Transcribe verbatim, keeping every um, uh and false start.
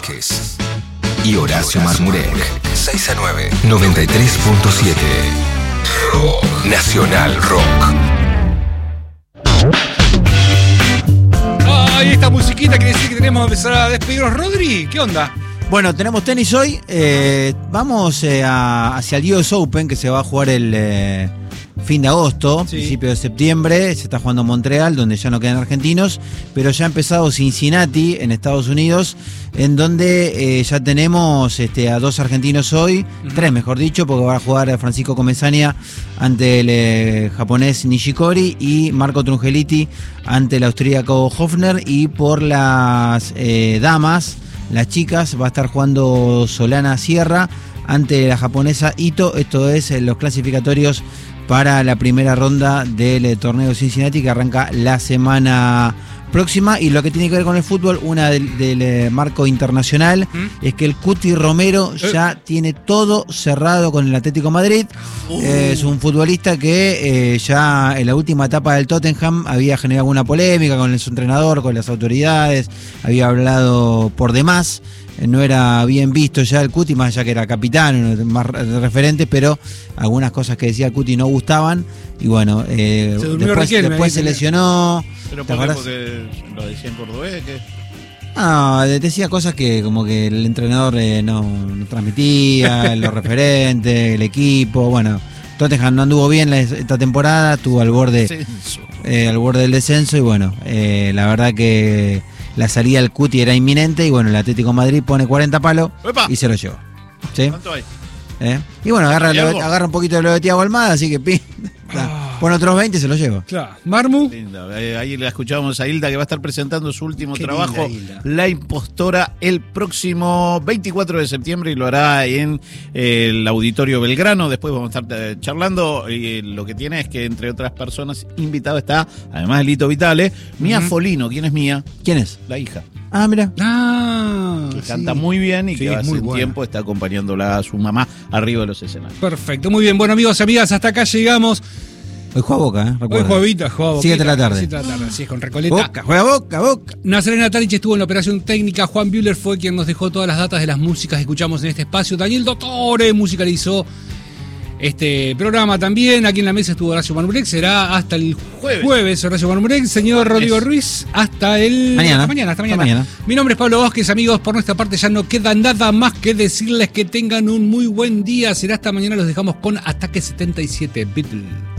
Vázquez y Horacio Marmurek. seis a nueve, noventa y tres punto siete. Nacional Rock. Ay, esta musiquita quiere decir que tenemos que empezar a despedirnos. Rodri, ¿qué onda? Bueno, tenemos tenis hoy. Eh, vamos eh, a, hacia el U S Open, que se va a jugar el eh, fin de agosto, sí. Principio de septiembre. Se está jugando en Montreal, donde ya no quedan argentinos. Pero ya ha empezado Cincinnati, en Estados Unidos, en donde eh, ya tenemos este, a dos argentinos hoy. Uh-huh. Tres, mejor dicho, porque va a jugar Francisco Comesaña ante el eh, japonés Nishikori y Marco Trungeliti ante el austríaco Hofner. Y por las eh, damas, las chicas, va a estar jugando Solana Sierra ante la japonesa Ito. Esto es eh, los clasificatorios para la primera ronda del eh, torneo de Cincinnati, que arranca la semana próxima. Y lo que tiene que ver con el fútbol, una del, del eh, marco internacional, ¿Mm? es que el Cuti Romero eh. ya tiene todo cerrado con el Atlético Madrid. Uh. Eh, es un futbolista que eh, ya en la última etapa del Tottenham había generado alguna polémica con su entrenador, con las autoridades, había hablado por demás. No era bien visto ya el Cuti, más allá que era capitán, más referente, pero algunas cosas que decía el Cuti no gustaban. Y bueno, eh, se después, Raquel, después se lesionó. ¿Pero por qué? Porque lo decía en cordobés? ¿Qué? Ah, decía cosas que como que el entrenador eh, no, no transmitía, los referentes, el equipo. Bueno, Tottenham no anduvo bien esta temporada, estuvo al borde, eh, al borde del descenso. Y bueno, eh, la verdad que la salida del Cuti era inminente. Y bueno, el Atlético de Madrid pone cuarenta palos ¡Epa! Y se lo llevó. ¿Sí? ¿Cuánto hay? ¿Eh? Y bueno, agarra, lo, agarra un poquito de lo de Thiago Almada, así que pin, ah. pone otros veinte y se lo llevo. Claro. Marmu. Linda. Eh, ahí la escuchábamos a Hilda, que va a estar presentando su último Qué trabajo, linda, La Impostora, el próximo veinticuatro de septiembre, y lo hará en eh, el Auditorio Belgrano. Después vamos a estar eh, charlando. Y lo que tiene es que, entre otras personas invitadas, está, además de Lito Vitale, Mía uh-huh. Folino. ¿Quién es Mía? ¿Quién es? La hija. Ah, mira. Ah, que sí. Canta muy bien y sí, que hace un buena. tiempo está acompañándola a su mamá arriba de los escenarios. Perfecto, muy bien. Bueno, amigos, amigas, hasta acá llegamos. Hoy juega Boca, ¿eh? Recuerda. Hoy juega Vita, juega Boca. Siete de la tarde. Siete de la tarde, así es, con Recoleta. Boca, juega Boca, Boca. Nazarena Tanich estuvo en la operación técnica. Juan Bühler fue quien nos dejó todas las datas de las músicas que escuchamos en este espacio. Daniel Dottore musicalizó este programa también. Aquí en la mesa estuvo Horacio Marmurek. Será hasta el jueves, jueves Horacio Marmurek. Señor Rodrigo Ruiz, hasta el... Mañana. Hasta mañana, hasta mañana. Hasta mañana. Mi nombre es Pablo Vázquez, amigos. Por nuestra parte ya no queda nada más que decirles que tengan un muy buen día. Será hasta mañana. Los dejamos con Ataque setenta y siete Beatles.